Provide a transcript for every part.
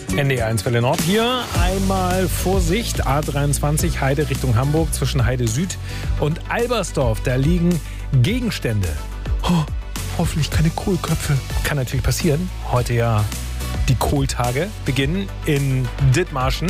NDR1 Welle Nord hier. Einmal Vorsicht, A23 Heide Richtung Hamburg zwischen Heide Süd und Albersdorf. Da liegen Gegenstände. Oh, hoffentlich keine Kohlköpfe. Kann natürlich passieren. Heute ja die Kohltage beginnen in Dithmarschen.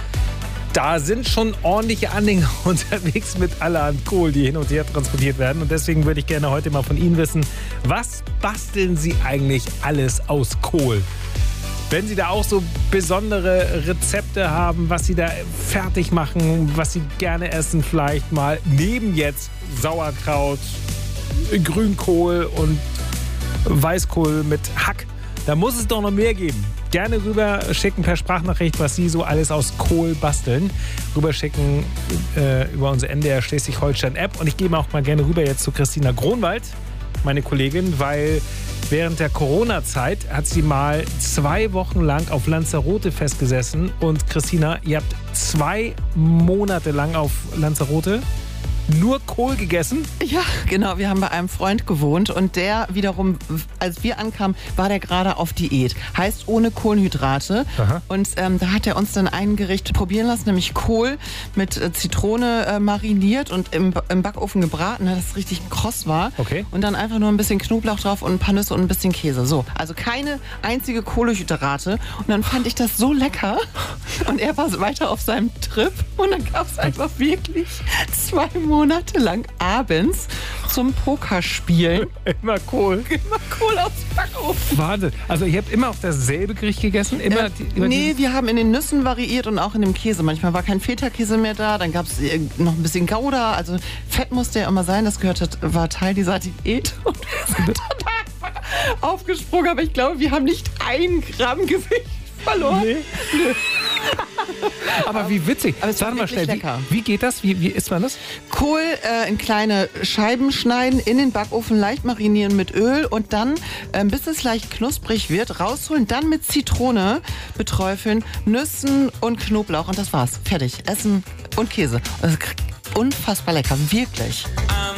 Da sind schon ordentliche Anhänger unterwegs mit allerhand Kohl, die hin und her transportiert werden. Und deswegen würde ich gerne heute mal von Ihnen wissen, was basteln Sie eigentlich alles aus Kohl? Wenn Sie da auch so besondere Rezepte haben, was Sie da fertig machen, was Sie gerne essen, vielleicht mal neben jetzt Sauerkraut, Grünkohl und Weißkohl mit Hack, da muss es doch noch mehr geben. Gerne rüber schicken per Sprachnachricht, was Sie so alles aus Kohl basteln. Rüber schicken über unsere NDR Schleswig-Holstein-App. Und ich gehe auch mal gerne rüber jetzt zu Christina Gronwald, meine Kollegin, weil während der Corona-Zeit hat sie mal 2 Wochen lang auf Lanzarote festgesessen. Und Christina, ihr habt 2 Monate lang auf Lanzarote nur Kohl gegessen? Ja, genau. Wir haben bei einem Freund gewohnt und der wiederum, als wir ankamen, war der gerade auf Diät. Heißt ohne Kohlenhydrate. Aha. Und da hat er uns dann ein Gericht probieren lassen, nämlich Kohl mit Zitrone mariniert und im Backofen gebraten, dass es richtig kross war. Okay. Und dann einfach nur ein bisschen Knoblauch drauf und ein paar Nüsse und ein bisschen Käse. So, also keine einzige Kohlenhydrate. Und dann fand ich das so lecker. Und er war weiter auf seinem Trip. Und dann gab es einfach wirklich 2 Monate lang abends zum Pokerspielen. Immer Kohl. Immer Kohl aus dem Backofen. Wahnsinn. Also ihr habt immer auf dasselbe Gericht gegessen? Nee, wir haben in den Nüssen variiert und auch in dem Käse. Manchmal war kein Feta-Käse mehr da, dann gab es noch ein bisschen Gouda. Also Fett musste ja immer sein, das war Teil dieser Diät. Und wir sind dann aufgesprungen, aber ich glaube, wir haben nicht 1 Gramm Gewicht verloren. Nee. Aber wie witzig. Aber es sag mal schnell, wie geht das? Wie isst man das? Kohl in kleine Scheiben schneiden, in den Backofen leicht marinieren mit Öl und dann, bis es leicht knusprig wird, rausholen, dann mit Zitrone beträufeln, Nüssen und Knoblauch und das war's. Fertig. Essen und Käse. Also, unfassbar lecker, wirklich.